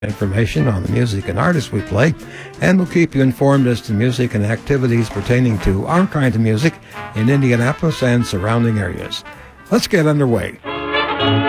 information on the music and artists we play, and we'll keep you informed as to music and activities pertaining to our kind of music in Indianapolis and surrounding areas. Let's get underway.